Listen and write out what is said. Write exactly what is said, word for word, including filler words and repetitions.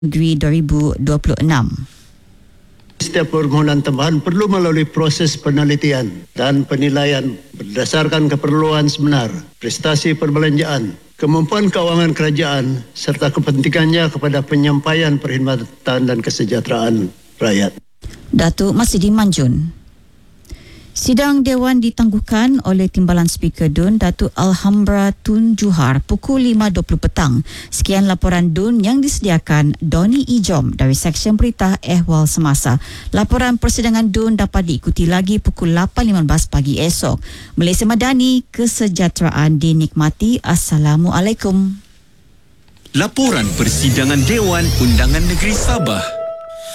Negeri dua ribu dua puluh enam. Setiap permohonan tambahan perlu melalui proses penelitian dan penilaian berdasarkan keperluan sebenar, prestasi perbelanjaan, kemampuan keuangan kerajaan serta kepentingannya kepada penyampaian perkhidmatan dan kesejahteraan rakyat. Datuk Masidi Manjun. Sidang Dewan ditangguhkan oleh Timbalan Speaker D U N Datuk Alhambra Tun Juhar pukul lima dua puluh petang. Sekian laporan D U N yang disediakan Doni Ijom dari Seksyen Berita Ehwal Semasa. Laporan persidangan D U N dapat diikuti lagi pukul lapan lima belas pagi esok. Malaysia Madani, kesejahteraan dinikmati. Assalamualaikum. Laporan persidangan Dewan Undangan Negeri Sabah.